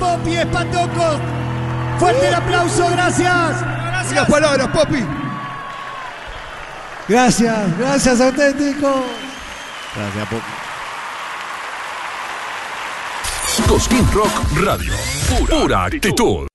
Popi Espantocos. Fuerte el aplauso, gracias. Unas palabras, Popi. Gracias, auténticos. Gracias, Popi. Cosquín Rock Radio. Pura actitud.